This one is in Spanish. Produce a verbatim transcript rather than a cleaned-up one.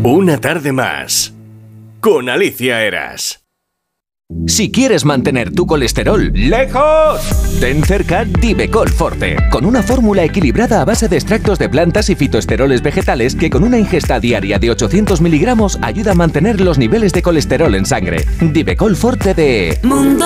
Una tarde más con Alicia Eras. Si quieres mantener tu colesterol lejos, ten cerca Divecol Forte, con una fórmula equilibrada a base de extractos de plantas y fitoesteroles vegetales que con una ingesta diaria de ochocientos miligramos ayuda a mantener los niveles de colesterol en sangre. Divecol Forte de Mundo